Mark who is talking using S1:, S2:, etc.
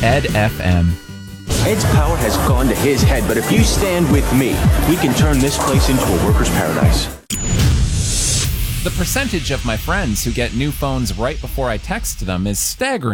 S1: Ed FM.
S2: Ed's power has gone to his head, but if you stand with me, we can turn this place into a worker's paradise.
S1: The percentage of my friends who get new phones right before I text them is staggering.